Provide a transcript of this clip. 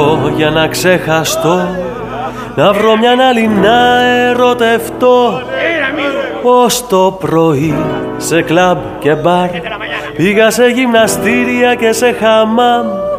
βρω για να ξεχαστώ, να βρω μιαν άλλη να ερωτευτώ. Ως το πρωί σε κλαμπ και μπαρ, πήγα σε γυμναστήρια και σε χαμάμ.